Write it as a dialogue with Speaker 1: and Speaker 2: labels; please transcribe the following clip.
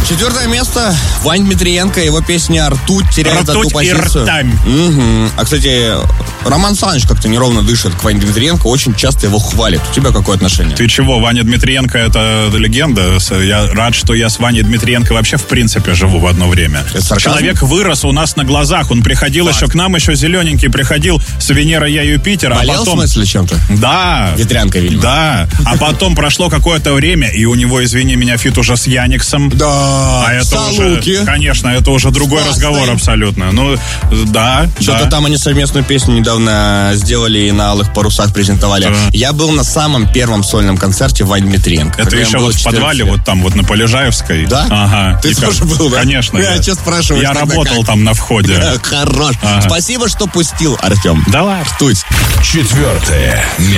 Speaker 1: 4 место. Вань Дмитриенко, его песня «Ртуть» теряет одну позицию. Угу. А, кстати, Роман Саныч как-то неровно дышит к Ване Дмитриенко, очень часто его хвалит. У тебя какое отношение?
Speaker 2: Ты чего, Ваня Дмитриенко — это легенда. Я рад, что я с Ваней Дмитриенко вообще в принципе живу в одно время. Человек вырос у нас на глазах. Он приходил еще к нам, еще зелененький, приходил с Венеры, я Юпитера.
Speaker 1: Болел,
Speaker 2: а потом...
Speaker 1: в смысле, чем-то?
Speaker 2: Да.
Speaker 1: Ветрянка, видимо.
Speaker 2: Да. А потом прошло какое-то время, и у него, извини меня, фит уже с Яниксом.
Speaker 1: Да.
Speaker 2: А это уже, конечно, это уже другой разговор абсолютно. Ну, да.
Speaker 1: Что-то там они совместную песню недавно сделали и на «Алых парусах» презентовали. Да. Я был на самом первом сольном концерте Вани Дмитриенко.
Speaker 2: Это еще вот в подвале, вот там, вот на Полежаевской.
Speaker 1: Да?
Speaker 2: Ага.
Speaker 1: Ты тоже был, да?
Speaker 2: Конечно.
Speaker 1: Я тебя спрашиваю.
Speaker 2: Я работал там на входе.
Speaker 1: Хорош. Спасибо, что пустил, Артем.
Speaker 2: Давай.
Speaker 1: Ртуть.
Speaker 3: 4